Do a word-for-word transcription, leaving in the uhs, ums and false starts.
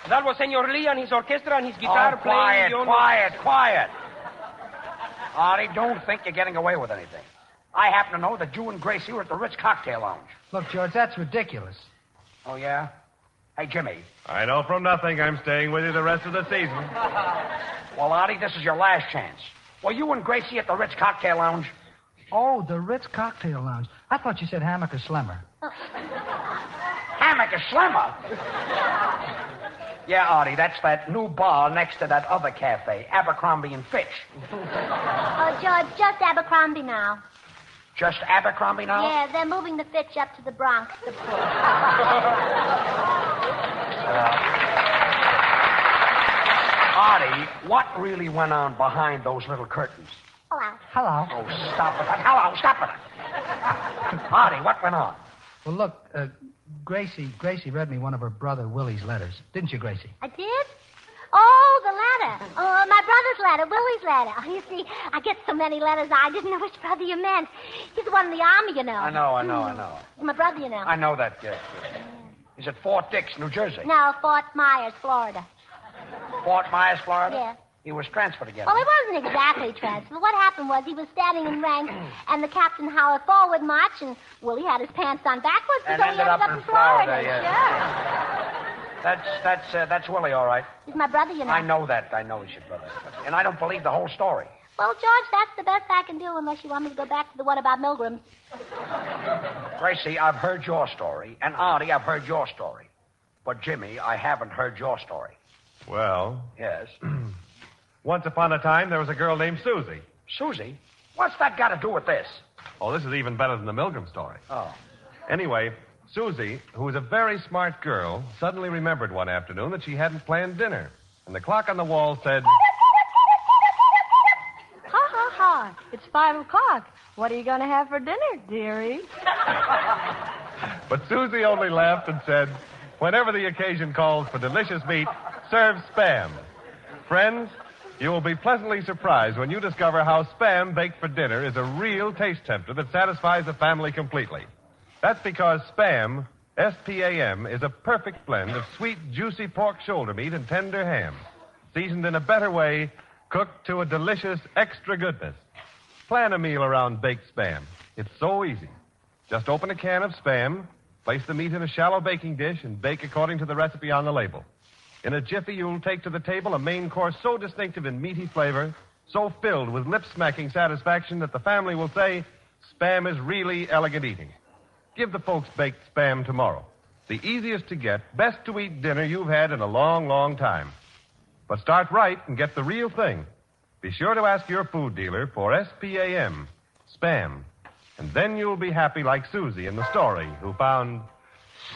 That was Senor Lee and his orchestra and his guitar oh, playing. quiet, Yo- quiet, quiet. Artie, don't think you're getting away with anything. I happen to know that you and Gracie were at the Ritz Cocktail Lounge. Look, George, that's ridiculous. Oh, yeah? Hey, Jimmy. I know from nothing I'm staying with you the rest of the season. Well, Artie, this is your last chance. Were you and Gracie at the Ritz Cocktail Lounge? Oh, the Ritz Cocktail Lounge. I thought you said Hammock or Slimmer. Hammock is Slimmer. Yeah, Artie, that's that new bar next to that other cafe, Abercrombie and Fitch. Oh, George, just Abercrombie now. Just Abercrombie now? Yeah, they're moving the Fitch up to the Bronx. The uh, Artie, what really went on behind those little curtains? Hello. Hello. Oh, stop it. Hello, stop it. Artie, what went on? Well, look, uh, Gracie, Gracie read me one of her brother Willie's letters. Didn't you, Gracie? I did? Oh, the letter. Oh, my brother's letter, Willie's letter. Oh, you see, I get so many letters, I didn't know which brother you meant. He's the one in the army, you know. I know, I know, I know. He's my brother, you know. I know that, yes. yes. He's at Fort Dix, New Jersey. No, Fort Myers, Florida. Fort Myers, Florida? Yeah. He was transferred again. Well, he wasn't exactly transferred. What happened was he was standing in rank, and the captain hollered forward march, and Willie had his pants on backwards, And so he ended ended up up in in Florida. Florida, yes. Sure. That's that's uh, that's Willie, all right. He's my brother, you know. I know that. I know he's your brother. And I don't believe the whole story. Well, George, that's the best I can do unless you want me to go back to the one about Milgram. Gracie, I've heard your story. And Artie, I've heard your story. But Jimmy, I haven't heard your story. Well, Yes. once upon a time, there was a girl named Susie. Susie? What's that got to do with this? Oh, this is even better than the Milgram story. Oh. Anyway, Susie, who was a very smart girl, suddenly remembered one afternoon that she hadn't planned dinner. And the clock on the wall said... Ha, ha, ha. It's five o'clock. What are you going to have for dinner, dearie? But Susie only laughed and said, whenever the occasion calls for delicious meat, serve Spam. Friends, you will be pleasantly surprised when you discover how Spam baked for dinner is a real taste tempter that satisfies the family completely. That's because Spam, S P A M, is a perfect blend of sweet, juicy pork shoulder meat and tender ham, seasoned in a better way, cooked to a delicious extra goodness. Plan a meal around baked Spam. It's so easy. Just open a can of Spam, place the meat in a shallow baking dish, and bake according to the recipe on the label. In a jiffy, you'll take to the table a main course so distinctive in meaty flavor, so filled with lip-smacking satisfaction that the family will say, Spam is really elegant eating. Give the folks baked Spam tomorrow. The easiest to get, best to eat dinner you've had in a long, long time. But start right and get the real thing. Be sure to ask your food dealer for S P A M, Spam. And then you'll be happy like Susie in the story, who found